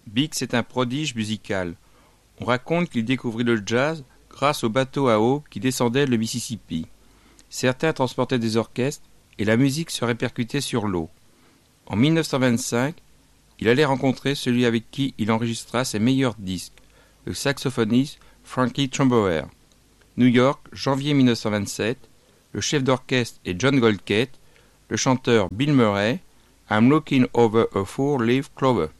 Bix est un prodige musical. On raconte qu'il découvrit le jazz grâce aux bateaux à eau qui descendaient le Mississippi. Certains transportaient des orchestres et la musique se répercutait sur l'eau. En 1925, il allait rencontrer celui avec qui il enregistra ses meilleurs disques, le saxophoniste Frankie Trumbauer. New York, janvier 1927, le chef d'orchestre est John Goldkette, le chanteur Bill Murray, I'm Looking Over a Four-Leaf Clover.